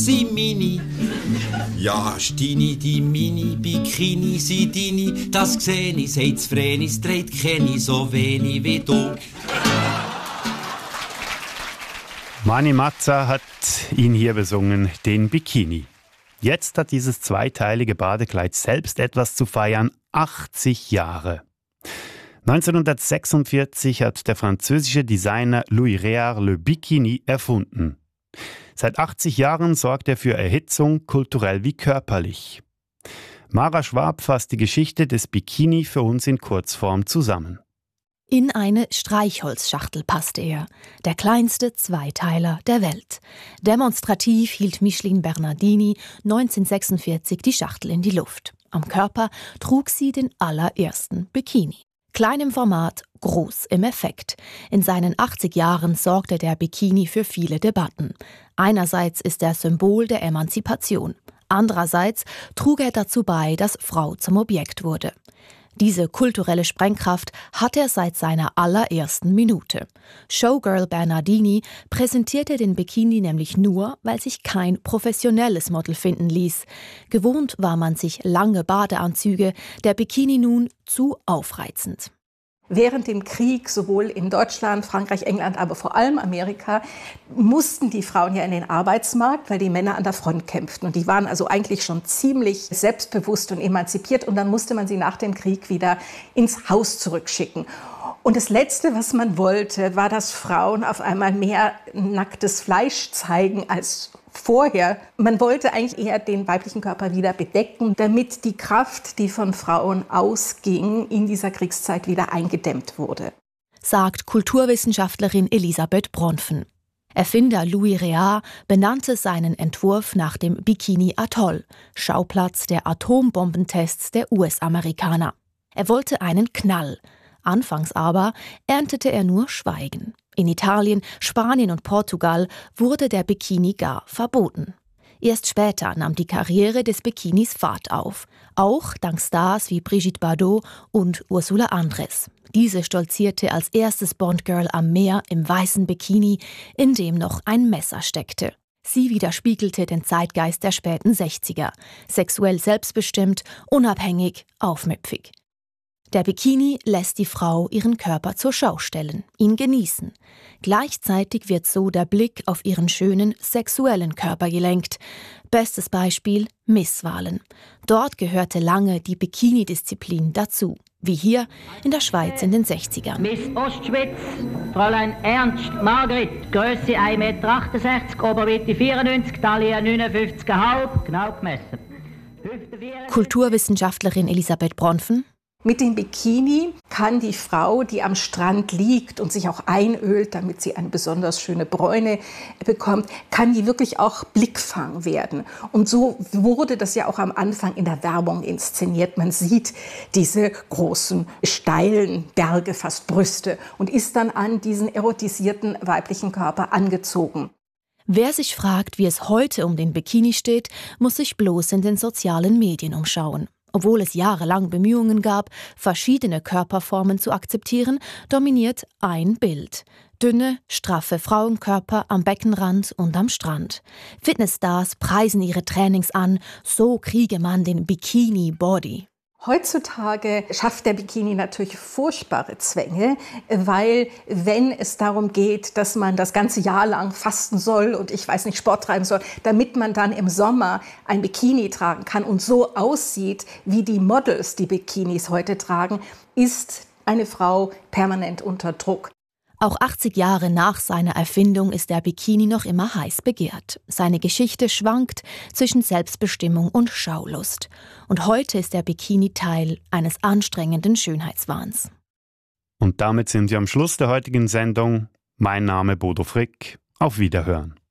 sind mini. Ja, Stini, die Mini-Bikini sind deine. Das seh ich, sagt's Vrenis, dreht kenni so wenig wie du. Mani Mazza hat ihn hier besungen, den Bikini. Jetzt hat dieses zweiteilige Badekleid selbst etwas zu feiern, 80 Jahre. 1946 hat der französische Designer Louis Réard le Bikini erfunden. Seit 80 Jahren sorgt er für Erhitzung, kulturell wie körperlich. Mara Schwab fasst die Geschichte des Bikini für uns in Kurzform zusammen. In eine Streichholzschachtel passte er, der kleinste Zweiteiler der Welt. Demonstrativ hielt Micheline Bernardini 1946 die Schachtel in die Luft. Am Körper trug sie den allerersten Bikini. Klein im Format, groß im Effekt. In seinen 80 Jahren sorgte der Bikini für viele Debatten. Einerseits ist er Symbol der Emanzipation. Andererseits trug er dazu bei, dass Frau zum Objekt wurde. Diese kulturelle Sprengkraft hat er seit seiner allerersten Minute. Showgirl Bernardini präsentierte den Bikini nämlich nur, weil sich kein professionelles Model finden ließ. Gewohnt war man sich lange Badeanzüge, der Bikini nun zu aufreizend. Während dem Krieg, sowohl in Deutschland, Frankreich, England, aber vor allem Amerika, mussten die Frauen ja in den Arbeitsmarkt, weil die Männer an der Front kämpften. Und die waren also eigentlich schon ziemlich selbstbewusst und emanzipiert. Und dann musste man sie nach dem Krieg wieder ins Haus zurückschicken. Und das Letzte, was man wollte, war, dass Frauen auf einmal mehr nacktes Fleisch zeigen als vorher. Man wollte eigentlich eher den weiblichen Körper wieder bedecken, damit die Kraft, die von Frauen ausging, in dieser Kriegszeit wieder eingedämmt wurde. Sagt Kulturwissenschaftlerin Elisabeth Bronfen. Erfinder Louis Réard benannte seinen Entwurf nach dem Bikini Atoll, Schauplatz der Atombombentests der US-Amerikaner. Er wollte einen Knall. Anfangs aber erntete er nur Schweigen. In Italien, Spanien und Portugal wurde der Bikini gar verboten. Erst später nahm die Karriere des Bikinis Fahrt auf. Auch dank Stars wie Brigitte Bardot und Ursula Andress. Diese stolzierte als erstes Bond-Girl am Meer im weißen Bikini, in dem noch ein Messer steckte. Sie widerspiegelte den Zeitgeist der späten 60er. Sexuell selbstbestimmt, unabhängig, aufmüpfig. Der Bikini lässt die Frau ihren Körper zur Schau stellen, ihn genießen. Gleichzeitig wird so der Blick auf ihren schönen sexuellen Körper gelenkt. Bestes Beispiel Misswahlen. Dort gehörte lange die Bikini-Disziplin dazu, wie hier in der Schweiz in den 60ern. Miss Ostschweiz, Fräulein Ernst Margrit, Grösse 1,68 m, Oberweite 94, Taille 59,5, genau gemessen. Kulturwissenschaftlerin Elisabeth Bronfen. Mit dem Bikini kann die Frau, die am Strand liegt und sich auch einölt, damit sie eine besonders schöne Bräune bekommt, kann die wirklich auch Blickfang werden. Und so wurde das ja auch am Anfang in der Werbung inszeniert. Man sieht diese großen, steilen Berge, fast Brüste, und ist dann an diesen erotisierten weiblichen Körper angezogen. Wer sich fragt, wie es heute um den Bikini steht, muss sich bloß in den sozialen Medien umschauen. Obwohl es jahrelang Bemühungen gab, verschiedene Körperformen zu akzeptieren, dominiert ein Bild. Dünne, straffe Frauenkörper am Beckenrand und am Strand. Fitnessstars preisen ihre Trainings an, so kriege man den Bikini-Body. Heutzutage schafft der Bikini natürlich furchtbare Zwänge, weil wenn es darum geht, dass man das ganze Jahr lang fasten soll und Sport treiben soll, damit man dann im Sommer ein Bikini tragen kann und so aussieht, wie die Models die Bikinis heute tragen, ist eine Frau permanent unter Druck. Auch 80 Jahre nach seiner Erfindung ist der Bikini noch immer heiß begehrt. Seine Geschichte schwankt zwischen Selbstbestimmung und Schaulust. Und heute ist der Bikini Teil eines anstrengenden Schönheitswahns. Und damit sind wir am Schluss der heutigen Sendung. Mein Name Bodo Frick. Auf Wiederhören.